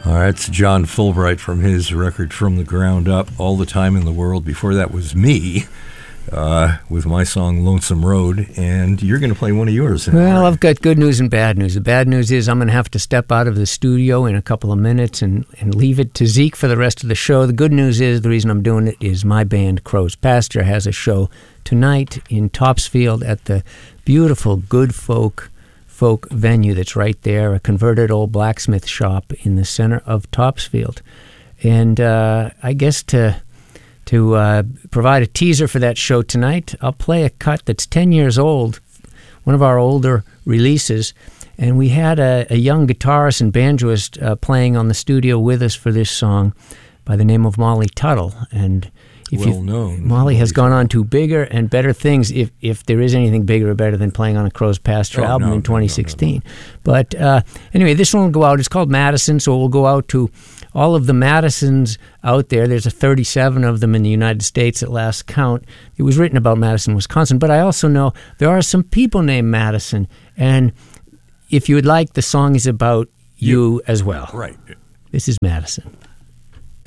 All right, it's John Fulbright from his record From the Ground Up, All the Time in the World. Before that was me with my song Lonesome Road, and you're going to play one of yours. Well, I've got good news and bad news. The bad news is I'm going to have to step out of the studio in a couple of minutes and leave it to Zeke for the rest of the show. The good news is the reason I'm doing it is my band, Crow's Pasture, has a show tonight in Topsfield at the beautiful Good Folk venue that's right there, a converted old blacksmith shop in the center of Topsfield. And I guess to provide a teaser for that show tonight, I'll play a cut that's 10 years old, one of our older releases, and we had a young guitarist and banjoist playing on the studio with us for this song by the name of Molly Tuttle. And Molly has gone on to bigger and better things, if there is anything bigger or better than playing on a Crow's Pasture album in 2016. No. But anyway, this one will go out. It's called Madison, so it will go out to all of the Madisons out there. There's 37 of them in the United States at last count. It was written about Madison, Wisconsin, but I also know there are some people named Madison, and if you would like, the song is about you as well. Right. This is Madison.